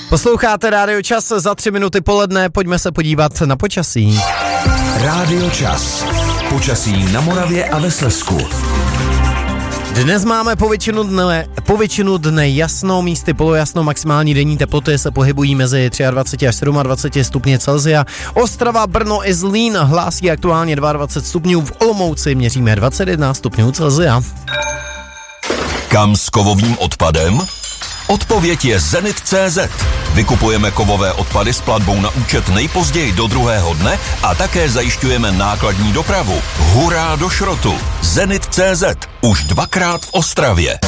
Posloucháte Rádio Čas, za 3 minuty poledne, pojďme se podívat na počasí. Rádio Čas. Počasí na Moravě a ve Slezsku. Dnes máme po většinu dne jasno, místy polojasno, maximální denní teploty se pohybují mezi 23 až 27 stupně Celsia. Ostrava, Brno i Zlín hlásí aktuálně 22 stupňů, v Olomouci měříme 21 stupňů Celsia. Kam s kovovým odpadem? Odpověď je Zenit.cz. Vykupujeme kovové odpady s platbou na účet nejpozději do druhého dne a také zajišťujeme nákladní dopravu. Hurá do šrotu! Zenit.cz. Už 2krát v Ostravě.